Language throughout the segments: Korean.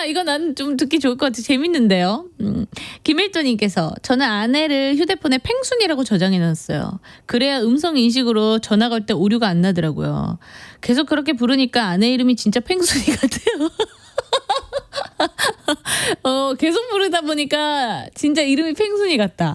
이거 난 좀 듣기 좋을 것 같아. 재밌는데요. 김일도님께서 저는 아내를 휴대폰에 팽순이라고 저장해놨어요. 그래야 음성 인식으로 전화 걸 때 오류가 안 나더라고요. 계속 그렇게 부르니까 아내 이름이 진짜 팽순이 같아요. 계속 부르다 보니까 진짜 이름이 팽순이 같다.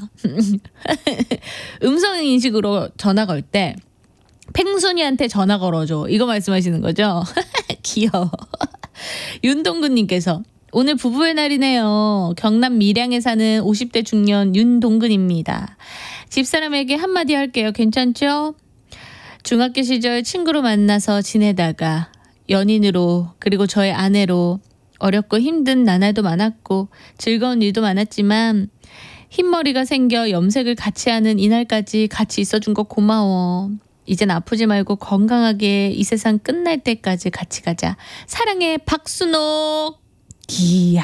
음성 인식으로 전화 걸 때 팽순이한테 전화 걸어줘. 이거 말씀하시는 거죠? 귀여워. 윤동근님께서 오늘 부부의 날이네요. 경남 밀양에 사는 50대 중년 윤동근입니다. 집사람에게 한마디 할게요. 괜찮죠? 중학교 시절 친구로 만나서 지내다가 연인으로 그리고 저의 아내로 어렵고 힘든 나날도 많았고 즐거운 일도 많았지만 흰머리가 생겨 염색을 같이 하는 이날까지 같이 있어준 거 고마워. 이젠 아프지 말고 건강하게 이 세상 끝날 때까지 같이 가자. 사랑해 박순옥. 이야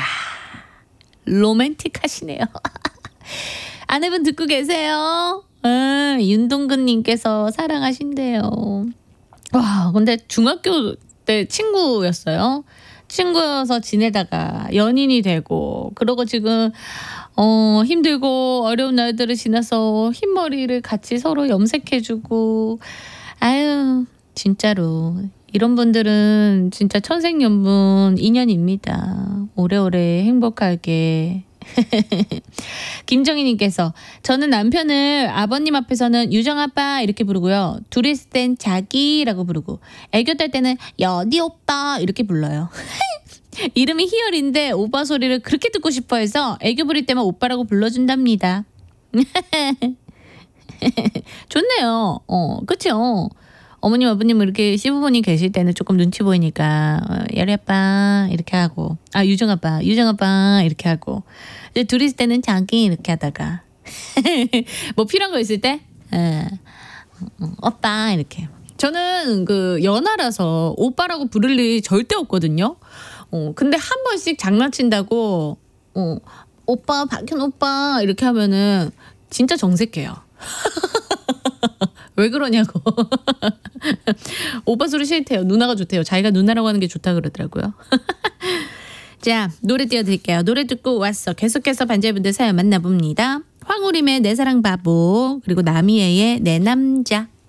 로맨틱하시네요. 아내분 듣고 계세요? 윤동근님께서 사랑하신대요. 와 근데 중학교 때 친구였어요. 친구여서 지내다가 연인이 되고 그러고 지금 힘들고 어려운 날들을 지나서 흰머리를 같이 서로 염색해주고 아유 진짜로 이런 분들은 진짜 천생연분 인연입니다. 오래오래 행복하게. 김정희님께서 저는 남편을 아버님 앞에서는 유정아빠 이렇게 부르고요. 둘이 있을 땐 자기라고 부르고 애교 딸 때는 여디 오빠 이렇게 불러요. 이름이 희열인데 오빠 소리를 그렇게 듣고 싶어 해서 애교 부릴 때만 오빠라고 불러준답니다. 좋네요. 그쵸? 어머님 아버님 이렇게 시부모님 계실 때는 조금 눈치 보이니까 열이 아빠 이렇게 하고 유정 아빠 이렇게 하고 이제 둘이 있을 때는 자기 이렇게 하다가 뭐 필요한 거 있을 때 오빠 이렇게. 저는 그 연하라서 오빠라고 부를 일이 절대 없거든요. 근데 한 번씩 장난친다고 오빠 박현 오빠 이렇게 하면은 진짜 정색해요. 왜 그러냐고. 오빠 소리 싫대요. 누나가 좋대요. 자기가 누나라고 하는 게 좋다 그러더라고요. 자 노래 띄워드릴게요. 노래 듣고 왔어. 계속해서 반자분들 사연 만나봅니다. 황우림의 내 사랑 바보 그리고 남이애의 내 남자.